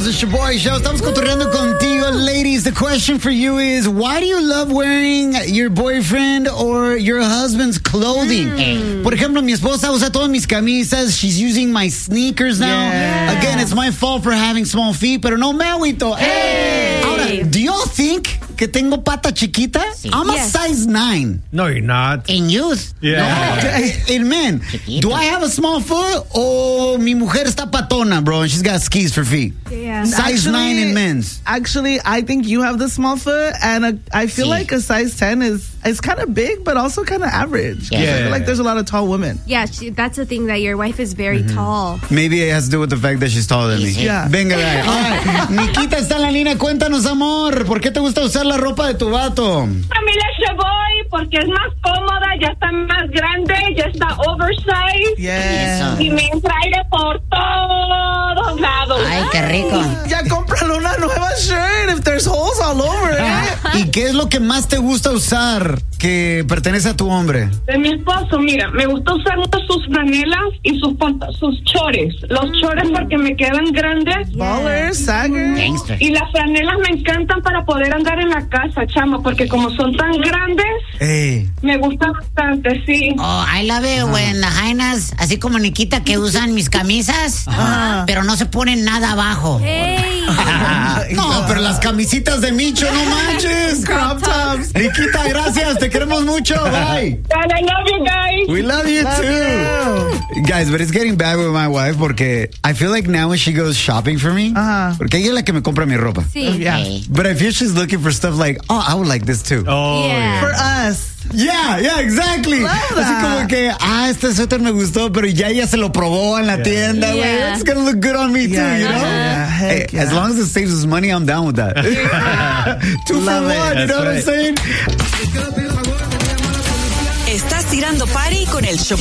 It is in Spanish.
the Shaboy Show. Estamos cotorreando contigo, ladies. The question for you is, why do you love wearing your boyfriend or your husband's clothing? Por ejemplo, mi esposa usa todas mis camisas. She's using my sneakers now. Yeah. Again, it's my fault for having small feet, pero no me agüito. Hey. Ahora, do y'all think que tengo pata chiquita? Sí. I'm a size 9. No, you're not. In youth. Yeah. In men, Chiquito. do I have a small foot o mi mujer está patona, bro, and she's got skis for feet? Yeah. Size 9 in men's. Actually, I think you have the small foot, and I feel Sí. like a size 10 is kind of big, but also kind of average. Yeah. I feel like there's a lot of tall women. Yeah, that's the thing, that your wife is very tall. Maybe it has to do with the fact that she's taller than me. Yeah. Venga, guy. All right. Nikita está en la línea. Cuéntanos, amor. ¿Por qué te gusta usar la ropa de tu vato? Familia Shaboy, porque es más cómoda, ya está más grande, ya está oversized Yeah. Eso. y me entra aire por todos lados. Ay, qué rico. Ya cómprale una nueva shirt if there's holes all over it. ¿Y qué es lo que más te gusta usar que pertenece a tu hombre? De mi esposo, mira, me gusta usar mucho sus franelas y sus chores. Los chores porque me quedan grandes Baller, sagger. Gangster. y las franelas me encantan para poder andar en la casa, chama, porque como son tan grandes, Hey. me gustan bastante, sí. Oh, I love it when the jainas, así como Nikita, que usan mis camisas, pero no se ponen nada abajo. Hey. No, pero las camisitas de Micho, no manches. Crop tops. Nikita, gracias. Te queremos mucho. Bye. And I love you guys. We love you too. Guys, but it's getting bad with my wife porque I feel like now when she goes shopping for me, porque ella es la que me compra mi ropa. Sí. Yeah. Hey. But I feel she's looking for stuff like, oh, I would like this too. Oh, Yeah. For us. Yeah, exactly. Love Así that. como que, este suéter me gustó, pero ya ella se lo probó en la tienda, güey. Yeah. It's gonna look good on me too, Yeah, you know? yeah, heck Hey, as long as it saves us money, I'm down with that. 2 Love for it. 1, you know what I'm That's saying? Estás tirando party con el show